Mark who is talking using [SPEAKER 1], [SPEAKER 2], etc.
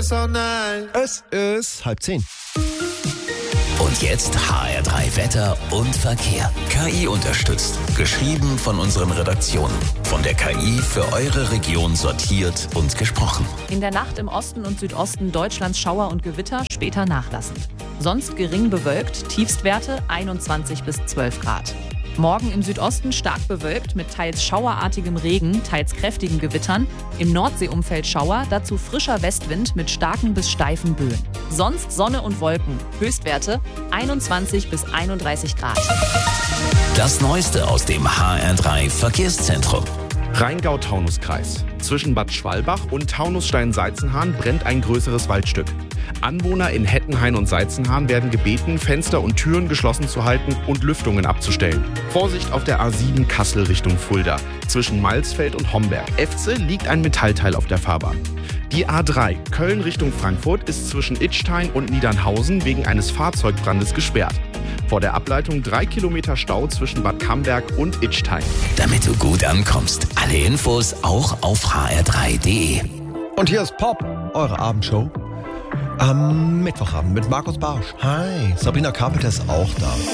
[SPEAKER 1] us all night.
[SPEAKER 2] Es ist 9:30.
[SPEAKER 3] Und jetzt HR3 Wetter und Verkehr. KI unterstützt. Geschrieben von unseren Redaktionen. Von der KI für eure Region sortiert und gesprochen.
[SPEAKER 4] In der Nacht im Osten und Südosten Deutschlands Schauer und Gewitter, später nachlassend. Sonst gering bewölkt, Tiefstwerte 21 bis 12 Grad. Morgen im Südosten stark bewölkt mit teils schauerartigem Regen, teils kräftigen Gewittern. Im Nordseeumfeld Schauer, dazu frischer Westwind mit starken bis steifen Böen. Sonst Sonne und Wolken, Höchstwerte 21 bis 31 Grad.
[SPEAKER 3] Das Neueste aus dem HR3 Verkehrszentrum.
[SPEAKER 5] Rheingau-Taunus-Kreis. Zwischen Bad Schwalbach und Taunusstein-Seizenhahn brennt ein größeres Waldstück. Anwohner in Hettenhain und Seizenhahn werden gebeten, Fenster und Türen geschlossen zu halten und Lüftungen abzustellen. Vorsicht auf der A7 Kassel Richtung Fulda. Zwischen Malsfeld und Homberg. Efze liegt ein Metallteil auf der Fahrbahn. Die A3 Köln Richtung Frankfurt ist zwischen Idstein und Niedernhausen wegen eines Fahrzeugbrandes gesperrt. Vor der Ableitung 3 Kilometer Stau zwischen Bad Camberg und Idstein.
[SPEAKER 3] Damit du gut ankommst. Alle Infos auch auf hr3.de.
[SPEAKER 2] Und hier ist Pop, eure Abendshow. Am Mittwochabend mit Markus Barsch. Hi, Sabrina Carpenter ist auch da.